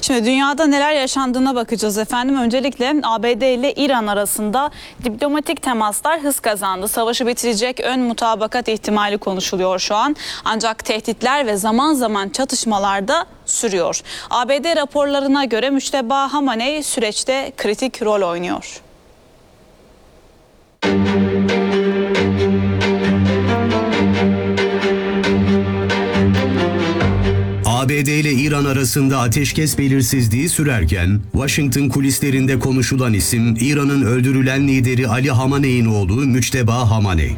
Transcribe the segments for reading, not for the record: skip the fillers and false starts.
Şimdi dünyada neler yaşandığına bakacağız efendim. Öncelikle ABD ile İran arasında diplomatik temaslar hız kazandı. Savaşı bitirecek ön mutabakat ihtimali konuşuluyor şu an. Ancak tehditler ve zaman zaman çatışmalar da sürüyor. ABD raporlarına göre Müçteba Hamaney süreçte kritik rol oynuyor. ABD ile İran arasında ateşkes belirsizliği sürerken, Washington kulislerinde konuşulan isim İran'ın öldürülen lideri Ali Hamaney'in oğlu Müçteba Hamaney.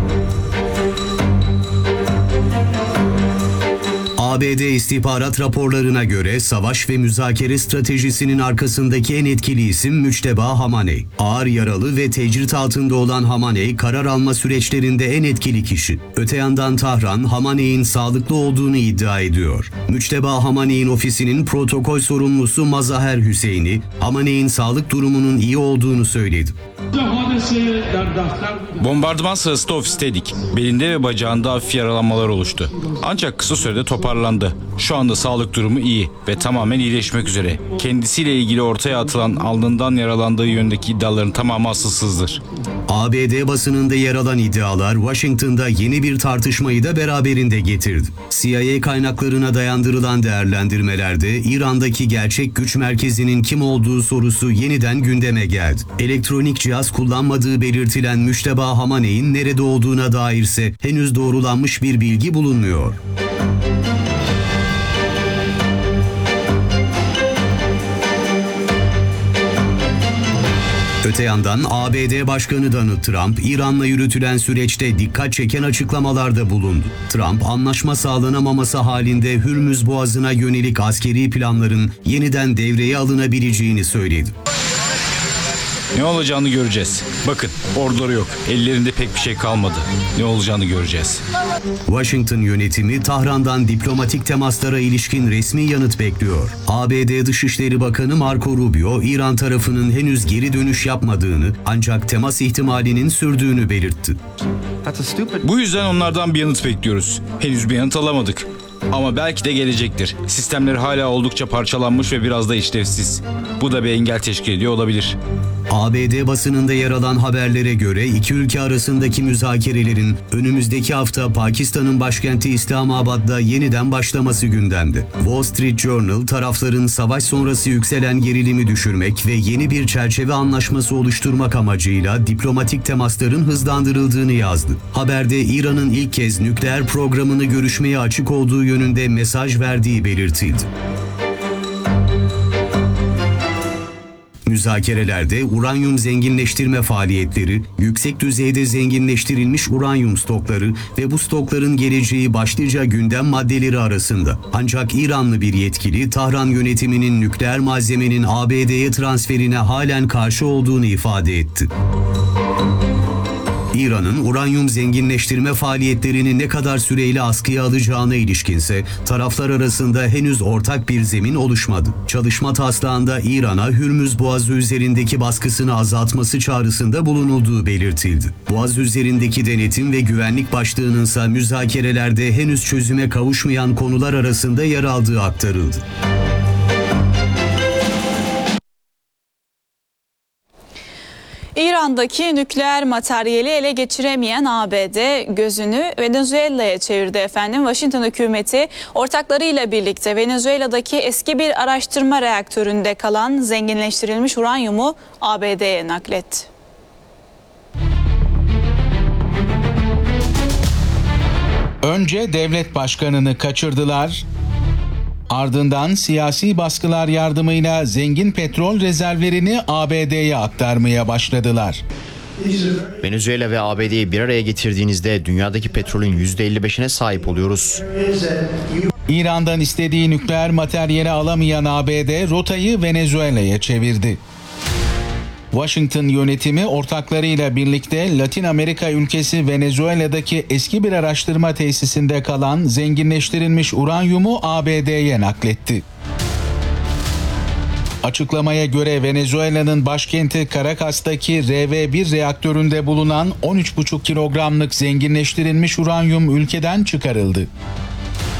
ABD istihbarat raporlarına göre savaş ve müzakere stratejisinin arkasındaki en etkili isim Müçteba Hamaney. Ağır yaralı ve tecrit altında olan Hamaney, karar alma süreçlerinde en etkili kişi. Öte yandan Tahran, Hamaney'in sağlıklı olduğunu iddia ediyor. Müçteba Hamaney'in ofisinin protokol sorumlusu Mazaher Hüseyni, Hamaney'in sağlık durumunun iyi olduğunu söyledi. Bombardıman sırasında ofisteydik. Belinde ve bacağında hafif yaralanmalar oluştu. Ancak kısa sürede toparlandı. Şu anda sağlık durumu iyi ve tamamen iyileşmek üzere. Kendisiyle ilgili ortaya atılan alnından yaralandığı yönündeki iddiaların tamamı asılsızdır. ABD basınında yer alan iddialar Washington'da yeni bir tartışmayı da beraberinde getirdi. CIA kaynaklarına dayandırılan değerlendirmelerde İran'daki gerçek güç merkezinin kim olduğu sorusu yeniden gündeme geldi. Elektronik cihaz kullanmadığı belirtilen Müçteba Hamaney'in nerede olduğuna dairse henüz doğrulanmış bir bilgi bulunmuyor. Öte yandan ABD Başkanı Donald Trump, İran'la yürütülen süreçte dikkat çeken açıklamalarda bulundu. Trump, anlaşma sağlanamaması halinde Hürmüz Boğazı'na yönelik askeri planların yeniden devreye alınabileceğini söyledi. Ne olacağını göreceğiz. Bakın, orduları yok. Ellerinde pek bir şey kalmadı. Ne olacağını göreceğiz. Washington yönetimi Tahran'dan diplomatik temaslara ilişkin resmi yanıt bekliyor. ABD Dışişleri Bakanı Marco Rubio, İran tarafının henüz geri dönüş yapmadığını ancak temas ihtimalinin sürdüğünü belirtti. Bu yüzden onlardan bir yanıt bekliyoruz. Henüz bir yanıt alamadık. Ama belki de gelecektir. Sistemleri hala oldukça parçalanmış ve biraz da işlevsiz. Bu da bir engel teşkil ediyor olabilir. ABD basınında yer alan haberlere göre iki ülke arasındaki müzakerelerin önümüzdeki hafta Pakistan'ın başkenti İslamabad'da yeniden başlaması gündemde. Wall Street Journal, tarafların savaş sonrası yükselen gerilimi düşürmek ve yeni bir çerçeve anlaşması oluşturmak amacıyla diplomatik temasların hızlandırıldığını yazdı. Haberde İran'ın ilk kez nükleer programını görüşmeye açık olduğu yönünde mesaj verdiği belirtildi. Müzakerelerde uranyum zenginleştirme faaliyetleri, yüksek düzeyde zenginleştirilmiş uranyum stokları ve bu stokların geleceği başlıca gündem maddeleri arasında. Ancak İranlı bir yetkili, Tahran yönetiminin nükleer malzemenin ABD'ye transferine halen karşı olduğunu ifade etti. İran'ın uranyum zenginleştirme faaliyetlerini ne kadar süreyle askıya alacağına ilişkinse taraflar arasında henüz ortak bir zemin oluşmadı. Çalışma taslağında İran'a Hürmüz Boğazı üzerindeki baskısını azaltması çağrısında bulunulduğu belirtildi. Boğaz üzerindeki denetim ve güvenlik başlığının ise müzakerelerde henüz çözüme kavuşmayan konular arasında yer aldığı aktarıldı. İran'daki nükleer materyali ele geçiremeyen ABD gözünü Venezuela'ya çevirdi efendim. Washington hükümeti ortaklarıyla birlikte Venezuela'daki eski bir araştırma reaktöründe kalan zenginleştirilmiş uranyumu ABD'ye nakletti. Önce devlet başkanını kaçırdılar. Ardından siyasi baskılar yardımıyla zengin petrol rezervlerini ABD'ye aktarmaya başladılar. Venezuela ve ABD'yi bir araya getirdiğinizde dünyadaki petrolün %55'ine sahip oluyoruz. İran'dan istediği nükleer materyali alamayan ABD rotayı Venezuela'ya çevirdi. Washington yönetimi ortaklarıyla birlikte Latin Amerika ülkesi Venezuela'daki eski bir araştırma tesisinde kalan zenginleştirilmiş uranyumu ABD'ye nakletti. Açıklamaya göre Venezuela'nın başkenti Caracas'taki RV1 reaktöründe bulunan 13,5 kilogramlık zenginleştirilmiş uranyum ülkeden çıkarıldı.